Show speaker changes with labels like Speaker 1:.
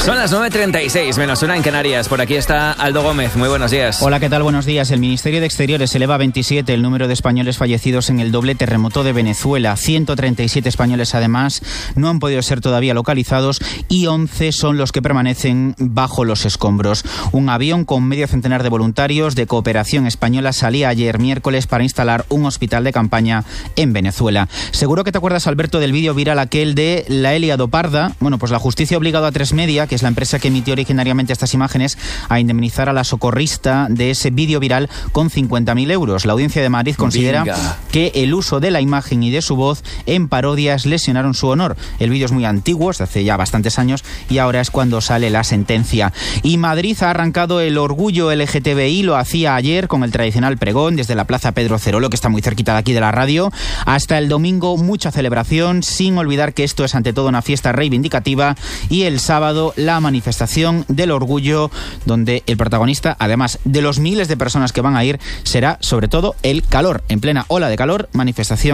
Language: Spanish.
Speaker 1: Son las 9:36, menos una en Canarias. Por aquí está Aldo Gómez. Muy buenos días.
Speaker 2: Hola, ¿qué tal? Buenos días. El Ministerio de Exteriores eleva a 27 el número de españoles fallecidos en el doble terremoto de Venezuela. 137 españoles, además, no han podido ser todavía localizados y 11 son los que permanecen bajo los escombros. Un avión con medio centenar de voluntarios de Cooperación Española salía ayer miércoles para instalar un hospital de campaña en Venezuela. Seguro que te acuerdas, Alberto, del vídeo viral aquel de la Heliado Parda. Bueno, pues la justicia ha obligado a 3 Media, que es la empresa que emitió originariamente estas imágenes, a indemnizar a la socorrista de ese vídeo viral con 50.000 euros. La Audiencia de Madrid considera que el uso de la imagen y de su voz en parodias lesionaron su honor. El vídeo es muy antiguo, es de hace ya bastantes años, y ahora es cuando sale la sentencia. Y Madrid ha arrancado el orgullo LGTBI, lo hacía ayer con el tradicional pregón desde la Plaza Pedro Cerolo, que está muy cerquita de aquí de la radio, hasta el domingo mucha celebración, sin olvidar que esto es ante todo una fiesta reivindicativa, y el sábado la manifestación del orgullo, donde el protagonista, además de los miles de personas que van a ir, será sobre todo el calor. En plena ola de calor, manifestación